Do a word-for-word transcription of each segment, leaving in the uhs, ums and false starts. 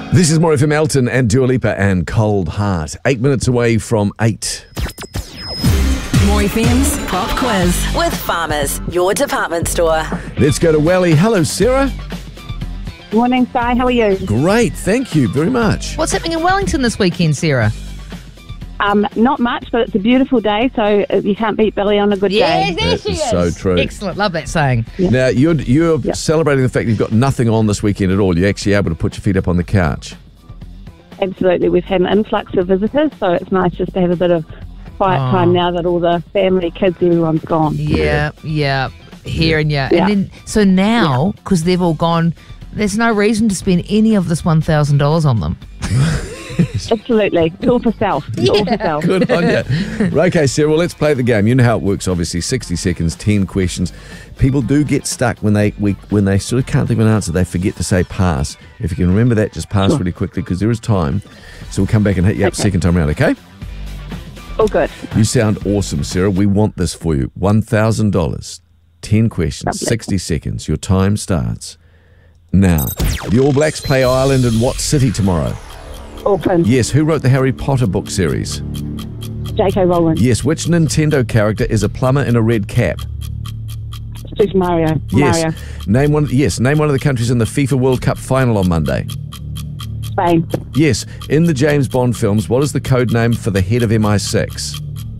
This is more F M Elton and Dua Lipa and Cold Heart. Eight minutes away from eight. More F M's Pop Quiz. With Farmers, your department store. Let's go to Welly. Hello, Sarah. Morning, Si. How are you? Great, thank you very much. What's happening in Wellington this weekend, Sarah? Um, not much, but it's a beautiful day, so you can't beat Billy on a good Yes, day. there That she is is. so true. Excellent. Love that saying. Now, you're, you're Yeah. celebrating the fact you've got nothing on this weekend at all. You're actually able to put your feet up on the couch. Absolutely. We've had an influx of visitors, so it's nice just to have a bit of quiet Oh. time now that all the family, kids, everyone's gone. Yeah, yeah. Hearing you. Yeah. And then, so now, because they've all gone, there's no reason to spend any of this one thousand dollars on them. Absolutely. It's all for self. It's all for self. Good on you. Right, okay, Sarah, well, let's play the game. You know how it works, obviously. sixty seconds, ten questions. People do get stuck when they we, when they sort of can't think of an answer. They forget to say pass. If you can remember that, just pass Sure. really quickly because there is time. So we'll come back and hit you up Okay. second time around, okay? All good. You sound awesome, Sarah. We want this for you. one thousand dollars, ten questions, Lovely. sixty seconds. Your time starts now. The All Blacks play Ireland in what city tomorrow? Auckland. Yes, who wrote the Harry Potter book series? J K Rowling. Yes, which Nintendo character is a plumber in a red cap? Super Mario. Yes. Mario. Name one. Yes, name one of the countries in the FIFA World Cup final on Monday. Spain. Yes, in the James Bond films, what is the code name for the head of M I six?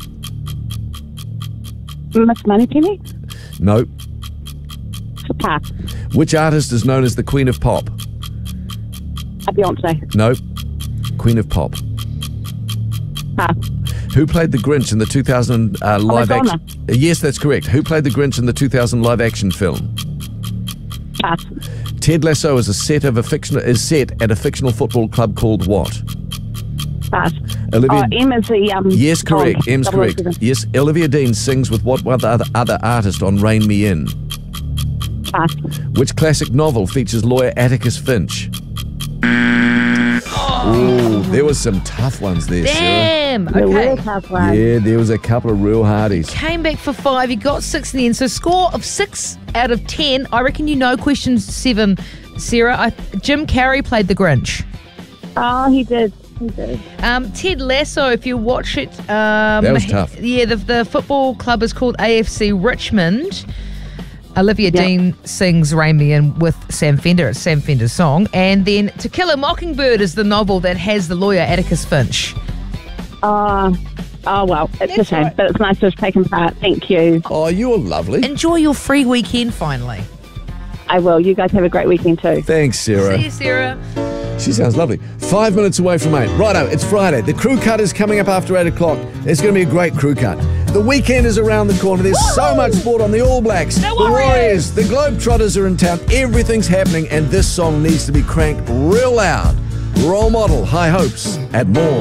Miss Moneypenny. No. Pass. Which artist is known as the Queen of Pop? A Beyonce. No. Queen of Pop. Pass. Who played the Grinch in the two thousand uh, live Madonna. action? Yes, that's correct. Who played the Grinch in the two thousand live action film? Pass. Ted Lasso is a set of a fictional is set at a fictional football club called what? Pass. Olivia. Oh, M is the... Um, Yes, correct. dog. M's double oh correct. seven. Yes, Olivia Dean sings with what other other artist on Rain Me In? Pass. Which classic novel features lawyer Atticus Finch? Ooh, there was some tough ones there, Sarah. Damn. The real Okay. tough one. Yeah, there was a couple of real hardies. Came back for five. You got six in the end. So score of six out of ten. I reckon you know question seven, Sarah. I, Jim Carrey played the Grinch. Oh, he did. He did. Um, Ted Lasso, if you watch it... Um, That was tough. Yeah, the, the football club is called A F C Richmond. Olivia Yep. Dean sings Rain Me In with Sam Fender. It's Sam Fender's song. And then To Kill a Mockingbird is the novel that has the lawyer Atticus Finch. Uh, oh, well, it's a That's shame, right. but it's nice to have taken part. Thank you. Oh, you're lovely. Enjoy your free weekend finally. I will. You guys have a great weekend too. Thanks, Sarah. See you, Sarah. She sounds lovely. Five minutes away from eight. Righto, it's Friday. The crew cut is coming up after eight o'clock. It's going to be a great crew cut. The weekend is around the corner. There's so much sport on. The All Blacks, The the Warriors. Warriors, the Globetrotters are in town. Everything's happening, and this song needs to be cranked real loud. Role Model, High Hopes, and more.